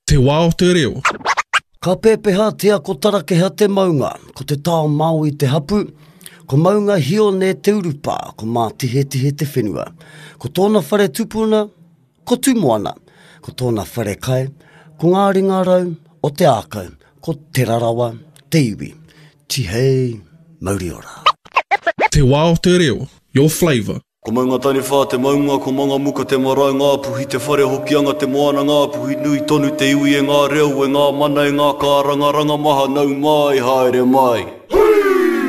Te wā o te reo. Ka pēpeha tea ko tarakeha te maunga, ko te tao mau i te hapu, ko maunga hio ne te urupa, ko mā tihe te whenua. Ko tōna whare tupuna, ko tumoana, ko tōna whare kai, ko ngā ringa rau o te ākau, ko te rarawa, te iwi. Tihei, mauri ora. Te wā o te reo, your flavour. Ko maunga tani whā te maunga, ko manga muka te marae ngā puhi, te whare hokianga te moana ngā puhi, nui tonu te iwi e ngā reo, e ngā mana e ngā kāranga, ranga maha nau mai, haere mai.